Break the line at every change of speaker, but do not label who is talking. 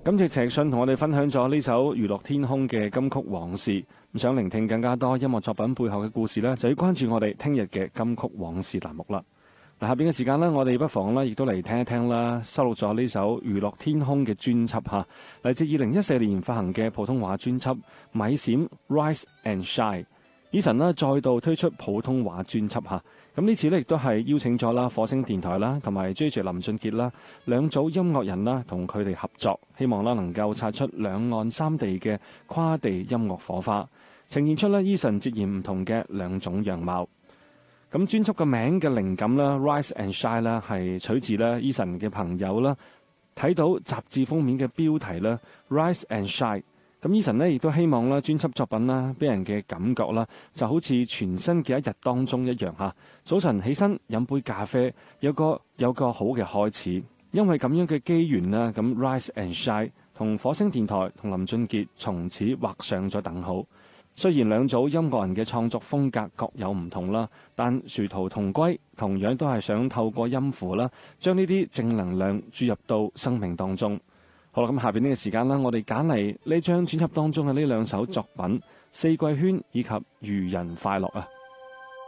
今次陳奕迅同我哋分享咗呢首娛樂天空嘅金曲往事。咁想聆聽更加多音樂作品背後嘅故事呢，就要關注我哋聽日嘅金曲往事欄目啦。嗱，下邊嘅時間呢，我哋不妨呢亦都嚟聽一聽啦，收錄咗呢首娛樂天空嘅專輯嚇，嚟自2014年發行嘅普通話專輯《米閃 Rise and Shine》。Eason 呢再度推出普通話專輯嚇。咁呢次呢亦都係邀請咗啦火星電台啦同埋 JJ 林俊傑啦兩組音樂人啦同佢哋合作，希望啦能夠擦出兩岸三地嘅跨地音樂火花，呈現出咧 Eason 截然唔同嘅兩種樣貌。咁專輯嘅名嘅靈感啦 Rise and Shine 啦係取自咧 Eason 嘅朋友啦睇到雜誌封面嘅標題啦 Rise and Shine。咁 Eason 呢亦都希望啦專輯作品啦俾人嘅感覺啦就好似全新嘅一日當中一樣嚇，早晨起身飲杯咖啡，有個好嘅開始。因為咁樣嘅機緣啦，咁 Rise and Shine 同火星電台同林俊傑從此畫上咗等號。雖然兩組音樂人嘅創作風格各有唔同啦，但殊途同歸，同樣都係想透過音符啦將呢啲正能量注入到生命當中。好啦，咁下邊呢個時間啦，我哋揀嚟呢張專輯當中嘅呢兩首作品《四季圈》以及《愚人快樂》啊。